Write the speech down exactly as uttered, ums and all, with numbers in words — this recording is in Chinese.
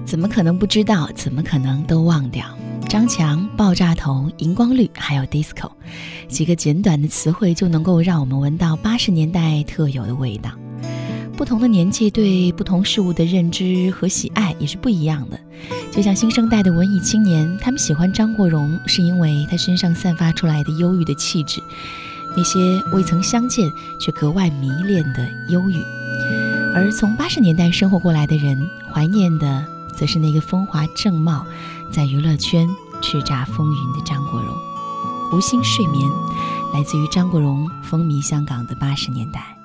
怎么可能不知道，怎么可能都忘掉？张强、爆炸头、荧光绿还有 disco， 几个简短的词汇就能够让我们闻到八十年代特有的味道。不同的年纪对不同事物的认知和喜爱也是不一样的。就像新生代的文艺青年，他们喜欢张国荣是因为他身上散发出来的忧郁的气质，那些未曾相见却格外迷恋的忧郁。而从八十年代生活过来的人，怀念的则是那个风华正茂，在娱乐圈叱咤风云的张国荣。无心睡眠，来自于张国荣风靡香港的八十年代。